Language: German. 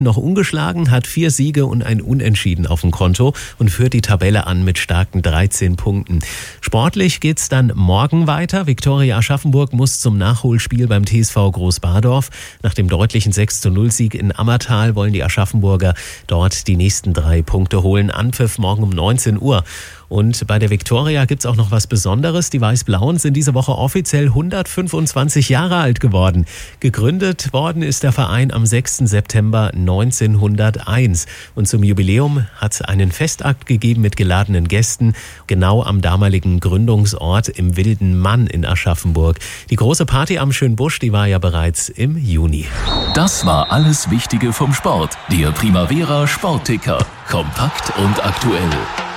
noch ungeschlagen, hat 4 Siege und ein Unentschieden auf dem Konto und führt die Tabelle an mit starken 13 Punkten. Sportlich geht's dann morgen weiter. Viktoria Aschaffenburg muss zum Nachholspiel beim TSV Großbadorf. Nach dem deutlichen 6:0-Sieg in Ammertal wollen die Aschaffenburger dort die nächsten 3 Punkte holen. Anpfiff morgen um 19 Uhr. Und bei der Viktoria gibt's auch noch was Besonderes. Die Weiß-Blauen sind diese Woche offiziell 125 Jahre alt geworden. Gegründet worden ist der Verein am 6. September 1901. Und zum Jubiläum hat es einen Festakt gegeben mit geladenen Gästen, genau am damaligen Gründungsort im Wilden Mann in Aschaffenburg. Die große Party am Schönbusch, die war ja bereits im Juni. Das war alles Wichtige vom Sport. Der Primavera Sportticker. Kompakt und aktuell.